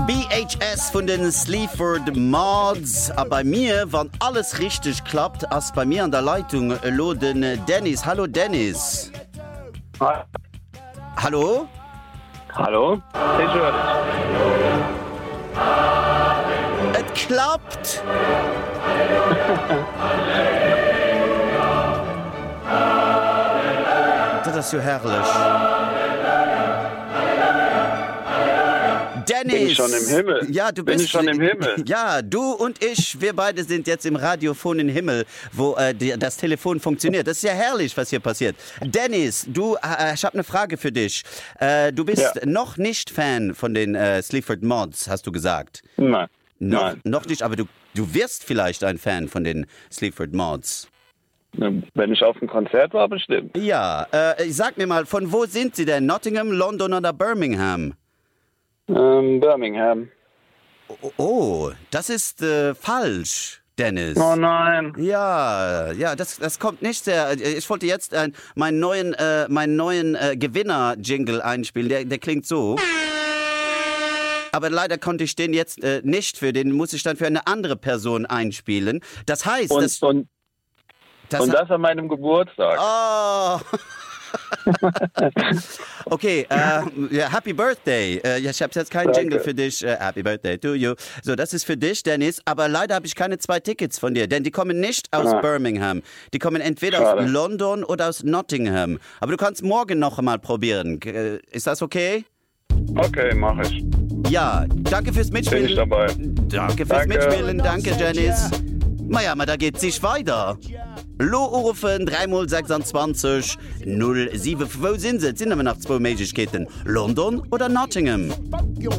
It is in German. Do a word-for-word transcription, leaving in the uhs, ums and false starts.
B H S von den Sleaford Mods. Aber bei mir, wenn alles richtig klappt, als bei mir an der Leitung äh, lo den äh, Dennis. Hallo Dennis. Ha- Hallo? Hallo? Ich höre dich. Es klappt. Das ist so herrlich. Dennis. Bin ich schon im Himmel? Ja, du Bin bist ich schon im Himmel? Ja, du und ich, wir beide sind jetzt im radiofonen Himmel, wo äh, die, das Telefon funktioniert. Das ist ja herrlich, was hier passiert. Dennis, du, äh, ich habe eine Frage für dich. Äh, du bist Ja. noch nicht Fan von den äh, Sleaford Mods, hast du gesagt. Nein. Noch, Nein. noch nicht, aber du, du wirst vielleicht ein Fan von den Sleaford Mods. Wenn ich auf dem Konzert war, bestimmt. Ja, äh, sag mir mal, von wo sind sie denn? Nottingham, London oder Birmingham? Ähm, Birmingham. Oh, oh das ist äh, falsch, Dennis. Oh nein. Ja, ja, das, das kommt nicht sehr. Ich wollte jetzt äh, meinen neuen, äh, meinen neuen äh, Gewinner-Jingle einspielen. Der, der klingt so. Aber leider konnte ich den jetzt äh, nicht für den, muss ich dann für eine andere Person einspielen. Das heißt, Und, das, und, das, und das an meinem Geburtstag. Oh. Okay, äh, ja, Happy Birthday. Äh, ich habe jetzt keinen Danke. Jingle für dich. Äh, Happy Birthday to you. So, das ist für dich, Dennis. Aber leider habe ich keine zwei Tickets von dir, denn die kommen nicht aus Ah. Birmingham. Die kommen entweder Schade. aus London oder aus Nottingham. Aber du kannst morgen noch einmal probieren. Äh, Ist das okay? Okay, mach ich. Ja, danke fürs Mitspielen. Bin ich dabei. Danke fürs Danke. Mitspielen. Danke, Dennis. Maja, aber da geht sich weiter. Lo rufen drei mal sechsundzwanzig null sieben. Wo sind sie? Sind aber noch zwei Möglichkeiten. London oder Nottingham?